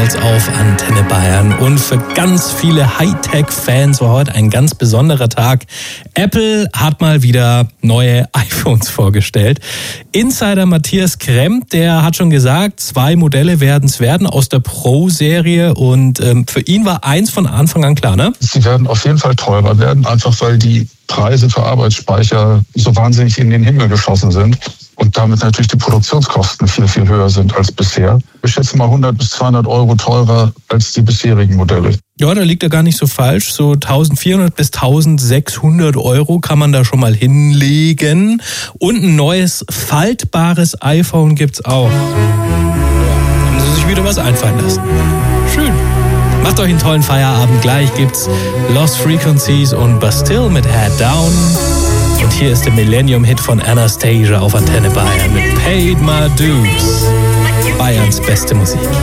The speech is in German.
Calls auf Antenne Bayern. Und für ganz viele Hightech-Fans war heute ein ganz besonderer Tag. Apple hat mal wieder neue iPhones vorgestellt. Insider Matthias Kremp, der hat schon gesagt, 2 Modelle werden es werden aus der Pro-Serie. Und für ihn war eins von Anfang an klar, ne? Sie werden auf jeden Fall teurer werden, einfach weil die Preise für Arbeitsspeicher so wahnsinnig in den Himmel geschossen sind. Und damit natürlich die Produktionskosten viel, viel höher sind als bisher. Ich schätze mal 100 bis 200 Euro teurer als die bisherigen Modelle. Ja, da liegt er gar nicht so falsch. So 1400 bis 1600 Euro kann man da schon mal hinlegen. Und ein neues faltbares iPhone gibt's auch. Da haben sie sich wieder was einfallen lassen. Schön. Macht euch einen tollen Feierabend. Gleich gibt's Lost Frequencies und Bastille mit Head Down. Und hier ist der Millennium-Hit von Anastasia auf Antenne Bayern mit Paid My Dues. Bayerns beste Musik.